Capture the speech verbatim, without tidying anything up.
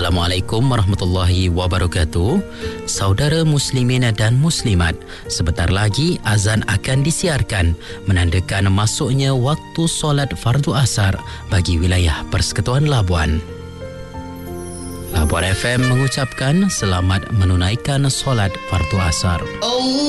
Assalamualaikum warahmatullahi wabarakatuh. Saudara muslimin dan muslimat, sebentar lagi azan akan disiarkan menandakan masuknya waktu solat fardu asar bagi wilayah Persekutuan Labuan. Labuan F M mengucapkan selamat menunaikan solat fardu asar.